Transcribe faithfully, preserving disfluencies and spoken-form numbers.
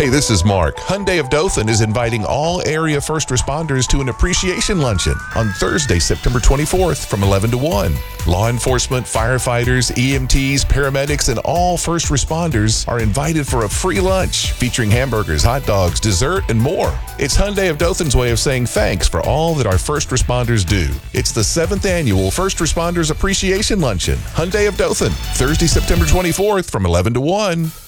Hey, this is Mark. Hyundai of Dothan is inviting all area first responders to an appreciation luncheon on Thursday, September twenty-fourth from eleven to one. Law enforcement, firefighters, E M Ts, paramedics, and all first responders are invited for a free lunch featuring hamburgers, hot dogs, dessert, and more. It's Hyundai of Dothan's way of saying thanks for all that our first responders do. It's the seventh annual First Responders Appreciation Luncheon. Hyundai of Dothan, Thursday, September twenty-fourth from eleven to one.